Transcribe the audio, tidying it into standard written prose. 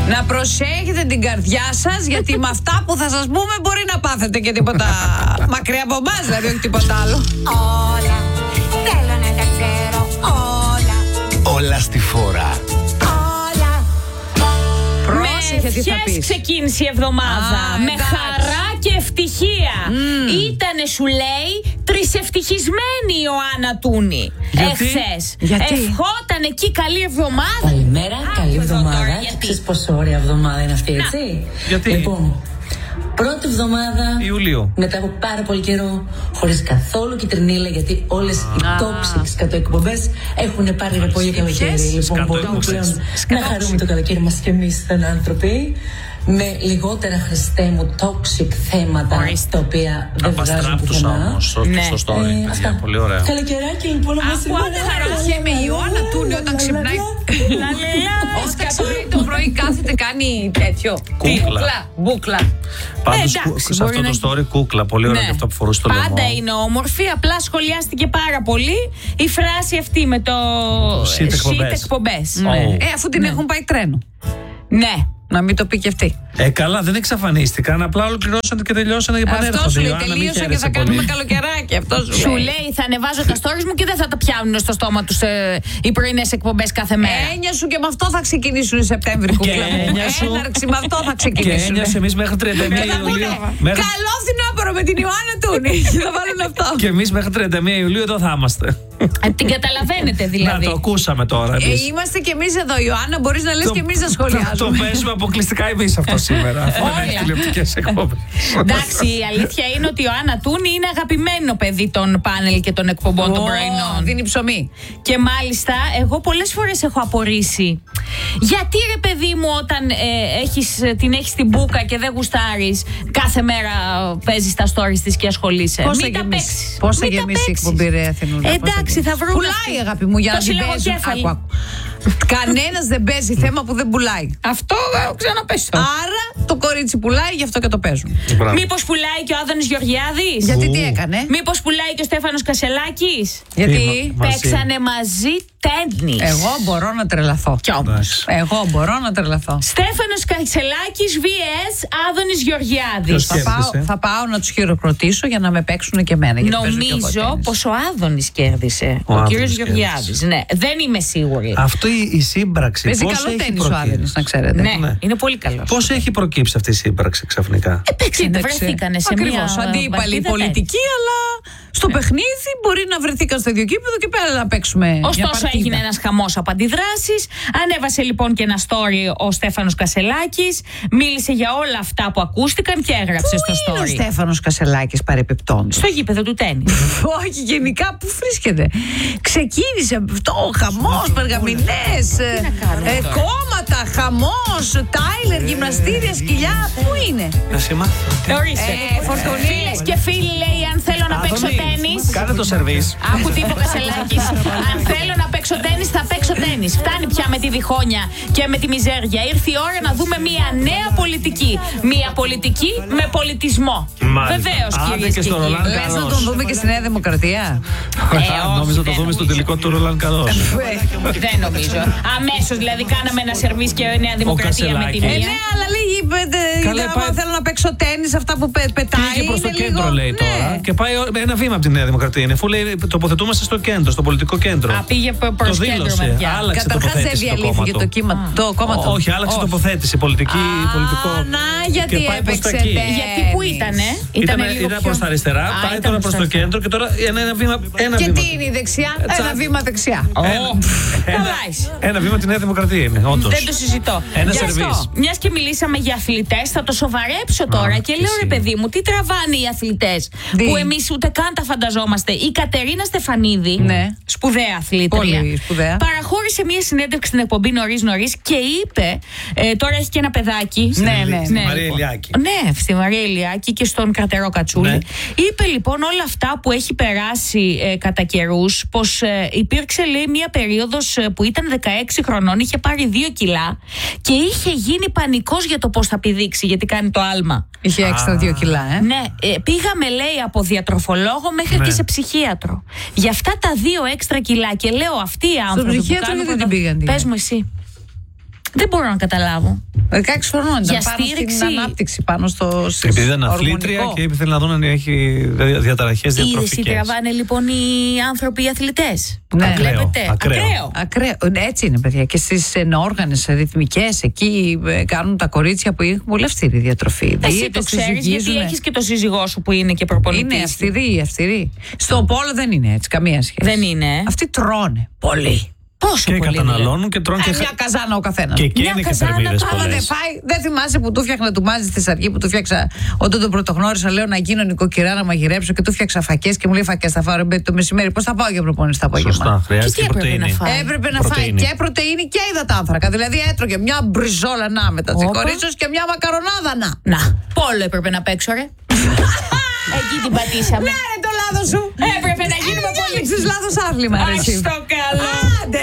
Να προσέχετε την καρδιά σας, γιατί με αυτά που θα σας πούμε μπορεί να πάθετε και τίποτα μακριά από εμάς, δηλαδή όχι τίποτα άλλο. Όλα, θέλω να τα ξέρω όλα. Όλα στη φορά. Πρόσεχε τι θα πεις. Ξεκίνησε η εβδομάδα με εντάξει. χαρά και ευτυχία. Ήτανε, σου λέει, τρισευτυχισμένη η Ιωάννα Τούνη εχθές. Γιατί? Ευχόταν εκεί καλή εβδομάδα. Καλημέρα, καλή εδώ εβδομάδα. τώρα, γιατί? Ξέρεις πόσο ωραία εβδομάδα είναι αυτή, έτσι? Γιατί? Λοιπόν, πρώτη εβδομάδα Ιουλίου. μετά από πάρα πολύ καιρό, χωρίς καθόλου κυτρινίλα, γιατί όλες οι toxics κατοεκπομπές έχουν πάρει ρεπό για καλοκαίρι. Λοιπόν, μπορούμε πλέον να χαρούμε το καλοκαίρι μας κι εμείς σαν άνθρωποι, με λιγότερα, Χριστέ μου, toxic θέματα, τα οποία δεν βγάζουν Απαστράπτουσα πουθενά. όμως στο story, παιδιά. Πολύ ωραία. Καλοκαιράκι λοιπόν μας Αφού αναρωτιέμαι, η Ιωάννα Τούνη όταν ξυπνάει. Όταν ξυπνάει το πρωί κάθεται, κάνει τέτοιο. Κούκλα. Μπούκλα. Πάντως εντάξει, σε αυτό μπορεί το story κούκλα. Πολύ ωραία Ναι. και αυτό που φορούσε το λαιμό. Πάντα είναι όμορφη, απλά σχολιάστηκε πάρα πολύ η φράση αυτή με το Shit εκπομπές. εκπομπές. Ναι. Αφού την έχουν πάει τρένο. Ναι. Να μην το πει και αυτή. Καλά, δεν εξαφανίστηκαν. Απλά ολοκληρώσαν και τελειώσαν και επανέρχονται. Αυτό σου λέει, Ιωάννα, μην τελείωσα και χαίρεσαι θα κάνουμε πολύ. καλοκαιράκι. Αυτό Σου λέει, θα ανεβάζω τα stories μου και δεν θα τα πιάνουν στο στόμα τους οι πρωινές εκπομπές κάθε μέρα. Έννοια σου και με αυτό θα ξεκινήσουν οι Σεπτέμβρη, κούκλα μου. έννοια σου. Έναρξη με αυτό θα Και ξεκινήσουν. έννοια εμείς μέχρι 31 Ιουλίου. Καλό φθινόπωρο με την Ιωάννα Τούνη. Θα βάλουν αυτό. Και εμείς μέχρι 31 Ιουλίου εδώ θα είμαστε. Την καταλαβαίνετε Να δηλαδή. το ακούσαμε τώρα. εμείς. Είμαστε κι εμείς εδώ, Ιωάννα. Μπορείς να λες κι εμείς να Το σχολιάζουμε. παίζουμε αποκλειστικά εμείς αυτό σήμερα. Αφού δεν έχει τηλεοπτικές εκπομπές. Εντάξει, η αλήθεια είναι ότι η Ιωάννα Τούνη είναι αγαπημένο παιδί των πάνελ και των εκπομπών των πρωινών. Δίνει ψωμί. Και μάλιστα, εγώ πολλές φορές έχω απορήσει. Γιατί ρε παιδί μου, όταν την έχεις στην μπούκα και δεν γουστάρεις, κάθε μέρα παίζεις τα stories της και ασχολείσαι. Μην τα παίξεις. Πώς θα Μην τα γεμίσει η παίξεις. εκπομπή, ρε Αθηνούλα. Εντάξει, θα βρούμε. Πουλάει, αγάπη μου, για να Το την παίζουν. συλλογοκέφαλη. Άκου, άκου. Κανένας δεν παίζει θέμα που δεν πουλάει. Αυτό ξαναπέσω. Άρα το κορίτσι πουλάει, γι' αυτό και το παίζουν. Μπράβο. Μήπως πουλάει και ο Άδωνης Γεωργιάδης? Γιατί τι έκανε? Μήπως πουλάει και ο Στέφανος Κασελάκης? Γιατί μαζί. Παίξανε μαζί τέννις. εγώ μπορώ να τρελαθώ. Κι όμως. Εντάξει. Εγώ μπορώ να τρελαθώ. Στέφανος Κασελάκης vs Άδωνης Γεωργιάδης. Ποιος Θα πάω, κέρδισε? θα πάω να τους χειροκροτήσω για να με παίξουν και εμένα. γιατί παίζω κι εγώ Νομίζω τέννις. πως ο Άδωνης κέρδισε. Ο Άδωνης κύριος κέρδισε. Γεωργιάδης. Ναι, δεν είμαι σίγουρη. Αυτή η σύμπραξη. Παίζει πώς καλό έχει τέννις ο προκύψει? Άδωνης, να ξέρετε. Ναι, ναι. είναι πολύ καλός. Πώς έχει προκύψει αυτή η σύμπραξη ξαφνικά? Παίξανε, βρεθήκανε σε Ακριβώς, μια αντίπαλη παρτίδα πολιτική, αλλά στο παιχνίδι μπορεί να βρεθήκαν στο ίδιο κήπεδο και πέρα να παίξουμε. μια Ωστόσο παρτίδα. έγινε ένας χαμός από αντιδράσεις. Ανέβασε λοιπόν και ένα story ο Στέφανος Κασελάκης. Μίλησε για όλα αυτά που ακούστηκαν και έγραψε στο Πού είναι ο story. Στέφανος Κασελάκης παρεπιπτόντως? Στο γήπεδο του τέννις. Όχι, γενικά πού βρίσκεται? Ξεκίνησε αυτό, χαμός, περγαμηνές, κόμματα, χαμός, Τάιλερ, γυμναστήρια, σκυλιά. Πού είναι? Να σε μάθω. Ορίστε. Φίλες και φίλοι, λέει, αν θέλω να παίξω τένις. Κάνε το σερβίς. Άκου τι είπε ο Κασελάκης. Αν θέλω να παίξω τένις, θα παίξω τένις. Φτάνει πια με τη διχόνια και με τη μιζέρια. Ήρθε η ώρα να δούμε μια νέα πολιτική. Μια πολιτική με πολιτισμό. Βεβαίως, Άντε κυρίες και και στο κύριοι. Ρολάν Λες να Καρός. τον δούμε και στη Νέα Δημοκρατία? Νόμιζα το δεν δούμε στο νομίζω. τελικό του Ρολάν Καρός. Δεν νομίζω. Αμέσως δηλαδή κάναμε ένα σερβίς και Νέα Δημοκρατία με τη Κασελάκης. μία. Ναι, αλλά λίγοι Καλά, άμα πάει- θέλω να παίξω τένις, αυτά που πετάει. Πήγε προς το είναι κέντρο, λίγο- λέει ναι. τώρα. Και πάει ένα βήμα από τη Νέα Δημοκρατία. Είναι αφού λέει τοποθετούμαστε στο κέντρο, στο πολιτικό κέντρο. Α, πήγε Το προς κέντρο δήλωσε. μεριά. Άλλαξε Καταρχάς δεν τοποθέτηση το κόμμα διαλύθηκε του. το κόμμα του. Όχι, άλλαξε τοποθέτηση. Πολιτικό. Να, γιατί Και πάει προς τα έπαιξε εκεί. τένις. Γιατί πού ήτανε? Ήταν λίγο πιο- προς τα αριστερά, Α, πάει ήταν τώρα προς το αριστερά. κέντρο και τώρα ένα βήμα. Και τι είναι η δεξιά? Ένα βήμα δεξιά. Καλά είσαι. Ένα βήμα τη Νέα Δημοκρατία είναι, όντως. Δεν το συζητώ. Ένα Γι' αυτό, σερβίς. μιας και μιλήσαμε για αθλητές, θα το σοβαρέψω τώρα και λέω, ρε παιδί μου, τι τραβάνε οι αθλητές που εμείς ούτε καν τα φανταζόμαστε. Η Κατερίνα Στεφανίδη, Ναι. σπουδαία αθλήτρια, Πολύ σπουδαία. παραχώρησε μια συνέντευξη στην εκπομπή νωρίς και είπε, τώρα έχει και ένα παιδάκι. Στη Μαρία Ηλιάκη. Ναι, στη Μαρία Ηλιάκη και στον Κρατερό Κατσούλη. Ναι. Είπε λοιπόν όλα αυτά που έχει περάσει κατά καιρούς, πως υπήρξε, λέει, μια περίοδος που ήταν 16 χρονών, είχε πάρει 2 κιλά και είχε γίνει πανικός για το πώς θα πηδήξει, γιατί κάνει το άλμα. Είχε έξτρα 2 κιλά, Ναι, πήγαμε, λέει, από διατροφολόγο μέχρι και σε ψυχίατρο. Για αυτά τα 2 έξτρα κιλά και λέω, αυτοί οι άνθρωποι. ψυχίατρο γιατί δεν την πήγαν? Πες μου εσύ. Δεν μπορώ να καταλάβω. 16 χρονών Για ήταν πάνω στήριξη. στην ανάπτυξη, πάνω στο Επειδή ήταν αθλήτρια και ήθελε να δουν αν έχει διαταραχές διατροφικές. Είδηση τραβάνε λοιπόν οι άνθρωποι, οι αθλητές. Ναι. Βλέπετε. Ακραίο. Ακραίο. Έτσι είναι, παιδιά. Και στις ενόργανες ρυθμικές εκεί κάνουν τα κορίτσια που έχουν πολύ αυστηρή διατροφή. Εσύ το ξέρεις, γιατί έχεις και το σύζυγό σου που είναι και προπονητής. Είναι αυστηρή. Στο πόλο δεν είναι έτσι, καμία σχέση. Δεν είναι. Αυτοί τρώνε πολύ. Πόσο Και πολύ. καταναλώνουν και τρώνε και. Μια καζάνα ο καθένας. Και Μια καίνε και καζάνα θερμίδες το Άμα δεν πολλές. φάει, δεν θυμάσαι που του φτιάχνα του μάζι στη Σαργή που του φτιάξα όταν τον πρωτογνώρισα. Λέω να γίνω νοικοκυρά να μαγειρέψω και του φτιάξα φακές και μου λέει φακές θα φάω ρε, το μεσημέρι. Πώς θα πάω για προπόνηση το απόγευμα. Σωστά, χρειάζεται Και τι έπρεπε πρωτεΐνη. να φάει? Έπρεπε να Πρωτεΐνη. φάει και πρωτεΐνη και υδατάνθρακα. Δηλαδή έτρωγε μια μπριζόλα να με τα Όπα. τσικορίτσος και μια μακαρονάδα να. Να, πόλο έπρεπε να παίξω, ρε. Εκεί την πατήσαμε. Ναι, ρε το λάθος σου. Έπρεπε να γίνουμε πολύ. Διάλεξες λάθος άθλημα. Ας το καλό. Άντε.